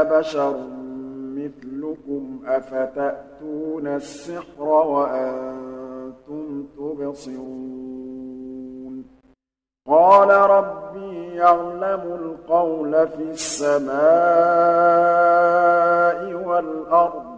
بشر مثلكم أفتأتون السحر وأنتم تبصرون قال ربي يعلم القول في السماء والأرض